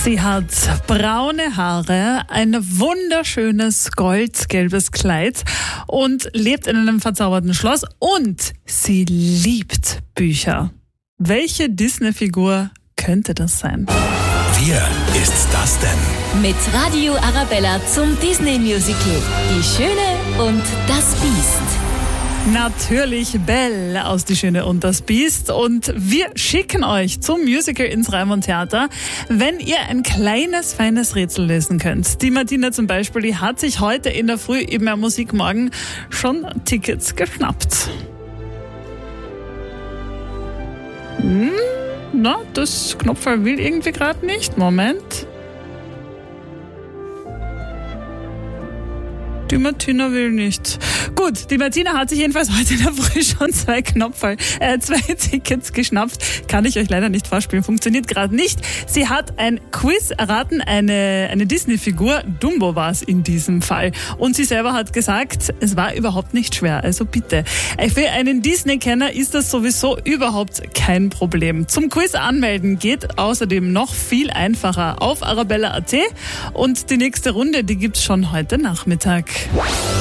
Sie hat braune Haare, ein wunderschönes goldgelbes Kleid und lebt in einem verzauberten Schloss und sie liebt Bücher. Welche Disney-Figur könnte das sein? Wer ist das denn? Mit Radio Arabella zum Disney-Musical Die Schöne und das Biest. Natürlich Belle aus Die Schöne und das Biest und wir schicken euch zum Musical ins Raimund Theater, wenn ihr ein kleines, feines Rätsel lösen könnt. Die Martina zum Beispiel, die hat sich heute in der Früh im Musikmorgen schon Tickets geschnappt. Na, das Knopfball will irgendwie gerade nicht. Moment. Die Martina will nicht. Gut, die Martina hat sich jedenfalls heute in der Früh schon zwei Tickets geschnappt. Kann ich euch leider nicht vorspielen, funktioniert gerade nicht. Sie hat ein Quiz erraten, eine Disney-Figur. Dumbo war es in diesem Fall. Und sie selber hat gesagt, es war überhaupt nicht schwer. Also bitte. Für einen Disney-Kenner ist das sowieso überhaupt kein Problem. Zum Quiz anmelden geht außerdem noch viel einfacher auf arabella.at. Und die nächste Runde, die gibt's schon heute Nachmittag.